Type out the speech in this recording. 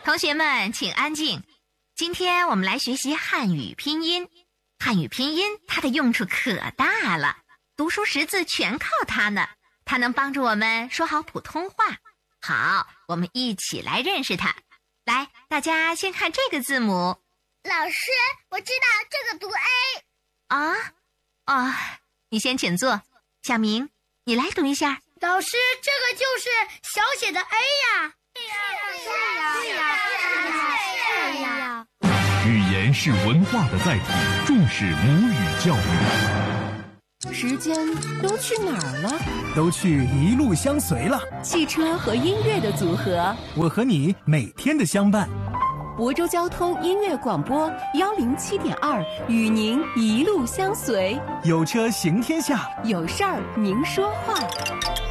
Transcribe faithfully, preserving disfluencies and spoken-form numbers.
同学们请安静，今天我们来学习汉语拼音。汉语拼音它的用处可大了，读书识字全靠它呢，它能帮助我们说好普通话。好，我们一起来认识它。来，大家先看这个字母。 老师，我知道这个读 A。 啊啊，你先请坐。小明，你来读一下。 老师，这个就是小写的 A 呀。 是呀，是呀，是呀。 语言是文化的载体，重视母语教育。 时间都去哪儿了？ 都去一路相随了。 汽车和音乐的组合， 我和你每天的相伴。 亳州交通音乐广播幺零七点二，与您一路相随。 有车行天下， 有事儿您说话。